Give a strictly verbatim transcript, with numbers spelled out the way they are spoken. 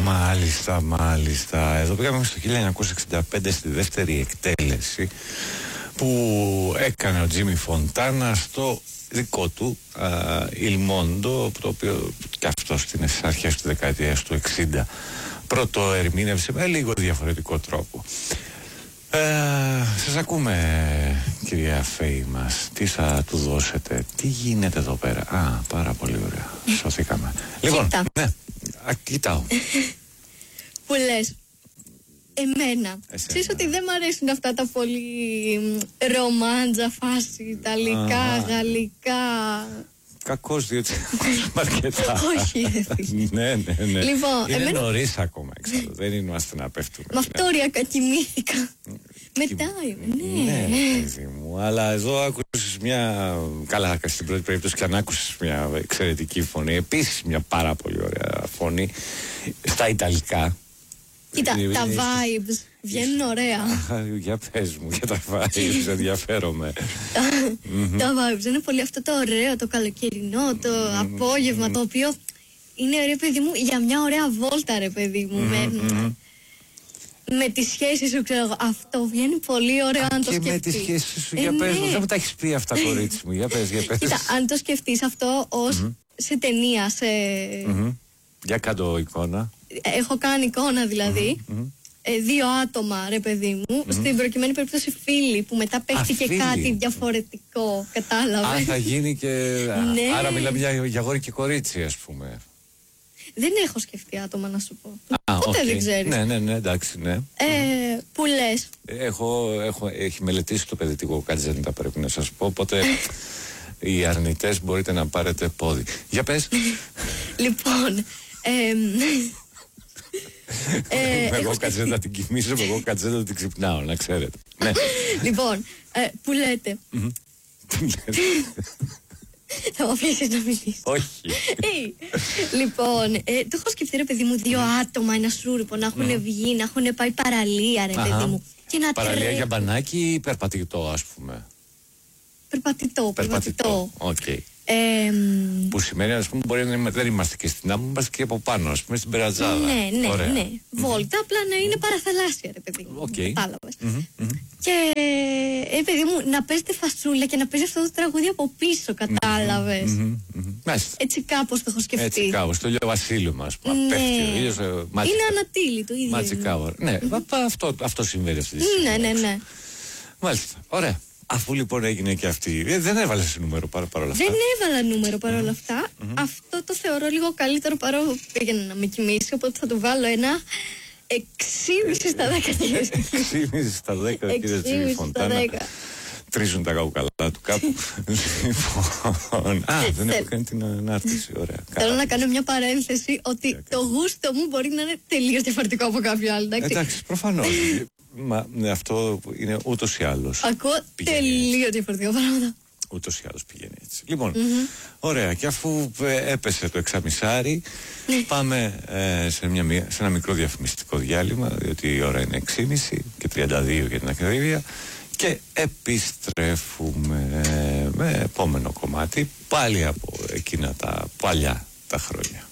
Μάλιστα, μάλιστα. Εδώ πήγαμε στο χίλια εννιακόσια εξήντα πέντε στη δεύτερη εκτέλεση που έκανε ο Τζίμι Φοντάνα στο δικό του Il Mondo, το οποίο και αυτό στην αρχές της δεκαετίας του εξήντα πρώτο ερμήνευσε με λίγο διαφορετικό τρόπο. Ε, σας ακούμε, κυρία Φέη μας. Τι θα του δώσετε, τι γίνεται εδώ πέρα? Α, πάρα πολύ ωραία, σωθήκαμε. Λοιπόν, Κοίτα. ναι, α, κοιτάω. Που λες, εμένα, ξέρεις ότι δεν μ' αρέσουν αυτά τα πολύ ρομάντζα φάση, ιταλικά, Α, γαλλικά. Κακός, διότι αρκετά. Όχι, ρε φίλε. Ναι, ναι, ναι. Λοιπόν, είναι εμένα- νωρίς ακόμα, ξέρω. Δεν είμαστε να πέφτουμε. Με αυτό ωριακά κοιμήθηκα. Μετά, ναι. Ναι, παιδί μου. Αλλά εδώ άκουσες μια. Καλά, στην πρώτη περίπτωση και αν άκουσες μια εξαιρετική φωνή. Επίσης μια πάρα πολύ ωραία φωνή. Στα Ιταλικά. Κοίτα, Ε, τα ε, vibes βγαίνουν ωραία. Α, για πες μου, για τα vibes, ενδιαφέρομαι. Τα vibes είναι πολύ αυτό το ωραίο, το καλοκαιρινό, το απόγευμα, το οποίο είναι ρε παιδί μου για μια ωραία βόλτα, ρε παιδί μου. με, με τις σχέσεις σου, ξέρω εγώ. Αυτό βγαίνει πολύ ωραίο αν το Και σκεφτείς. με τις σχέσεις σου, Ε, για πες μου, ναι. δεν μου τα έχεις πει αυτά, κορίτσι μου. Για πες, για πες. Κοίτα, αν το σκεφτείς αυτό ως σε ταινία, σε... Μμμ. Για κάτω εικόνα. Έχω κάνει εικόνα δηλαδή. Ε, δύο άτομα, ρε παιδί μου. Στην προκειμένη περίπτωση φίλοι που μετά παίχτηκε φίλοι. κάτι διαφορετικό. Κατάλαβε. Α, θα γίνει και. Ναι. Άρα μιλάμε για, για αγόρι και κορίτσι, ας πούμε. Δεν έχω σκεφτεί άτομα να σου πω. Α, Ποτέ οκ. δεν ξέρεις. Ναι, ναι, ναι, εντάξει, ναι. Ε, που λες. Έχω, έχω, έχει μελετήσει το παιδιτικό κατζέντα, πρέπει να σας πω. Οπότε οι αρνητές μπορείτε να πάρετε πόδι. Για πες. Λοιπόν. εμ, ε, Εγώ έχω κατζέντα την κοιμήσω, εγώ κατζέντα την ξυπνάω, να ξέρετε. Ναι. Λοιπόν, ε, που λέτε. Θα μου αφήσεις να μιλήσεις. Όχι. Ε, λοιπόν, ε, το έχω σκεφτεί ρε παιδί μου δύο άτομα, ένα σούρπο, να έχουν βγει, να έχουν πάει παραλία ρε Αχα. παιδί μου. Και να Παραλία τρέχουν. για μπανάκι ή περπατητό, ας πούμε. Περπατητό, περπατητό. Οκ. Ε, μ, Που σημαίνει, ας πούμε, μπορεί να είμαι, δεν είμαστε και στην άμμο, είμαστε και από πάνω, ας πούμε, στην περατζάδα. ναι, ναι, Ωραία. ναι. Βόλτα, απλά να είναι παραθαλάσσια ρε παιδί μου. Οκ. Κατάλαβες. Μμμ, μμμ. Και ε, παιδί μου, να παίζετε φασούλα και να παίζει αυτό το τραγούδι από πίσω, κατάλαβες. Μμμ, μμμ. Μάλιστα. Έτσι κάπως το έχω σκεφτεί. Έτσι κάπως, το ηλιοβασίλειο, ας πούμε. Ναι. Πέφτει ο ήλιος, ε, magic- Είναι ανατύλι το ίδιο. magic είναι. hour. Ναι, α, αυτό, αυτό συμβαίνει αυτή τη στιγμή. Ναι, ναι, ναι. Μάλιστα. Ωραία. Αφού λοιπόν έγινε και αυτή. Ε, δεν έβαλε νούμερο παρά, παρόλα αυτά. Δεν έβαλα νούμερο παρόλα αυτά. Αυτό το θεωρώ λίγο καλύτερο παρόλο που πήγαινε να με κοιμήσει. Οπότε θα του βάλω ένα έξι στα δέκα. έξι στα δέκα, κύριε έξι Τζίμι στα Φοντάνα. δέκα. Τρίζουν τα καουκαλά του κάπου. Λοιπόν. Α, δεν έχω κάνει την ανάρτηση. Ωραία. Θέλω να κάνω μια παρένθεση ότι το γούστο μου μπορεί να είναι τελείως διαφορετικό από κάποιο άλλο. Εντάξει. Εντάξει, προφανώς. Μα ναι, αυτό είναι ούτως ή άλλως. Ακούω πηγαίνει τελείως διαφορετικά πράγματα. Ούτως ή άλλως πηγαίνει έτσι. Λοιπόν, ωραία. Και αφού ε, έπεσε το εξαμισάρι, πάμε ε, σε, μια, μια- σε ένα μικρό διαφημιστικό διάλειμμα, διότι η ώρα είναι έξι και μισή και τριάντα δύο για την ακρίβεια. Και επιστρέφουμε με επόμενο κομμάτι, πάλι από εκείνα τα παλιά τα χρόνια.